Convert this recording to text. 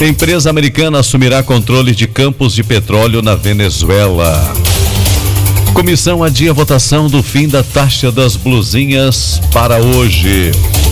Empresa americana assumirá controle de campos de petróleo na Venezuela. Comissão adia votação do fim da taxa das blusinhas para hoje.